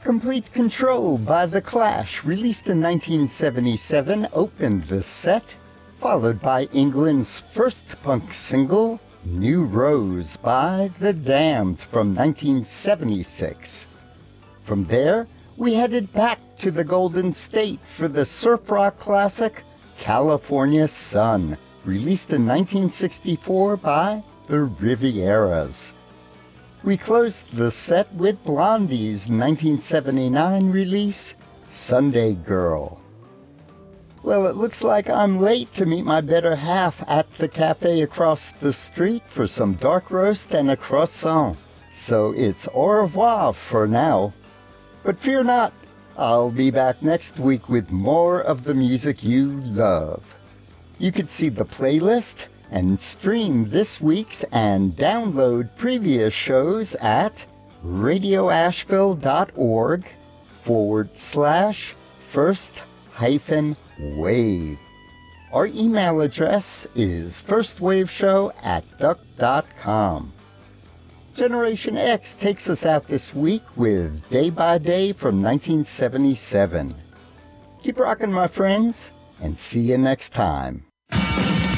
Complete Control by The Clash, released in 1977, opened the set, followed by England's first punk single, New Rose by The Damned from 1976. From there, we headed back to the Golden State for the surf rock classic, California Sun, released in 1964 by the Rivieras. We closed the set with Blondie's 1979 release, Sunday Girl. Well, it looks like I'm late to meet my better half at the cafe across the street for some dark roast and a croissant. So it's au revoir for now. But fear not, I'll be back next week with more of the music you love. You can see the playlist and stream this week's and download previous shows at radioasheville.org/first-wave. Our email address is firstwaveshow@duck.com. Generation X takes us out this week with Day by Day from 1977. Keep rocking, my friends, and see you next time.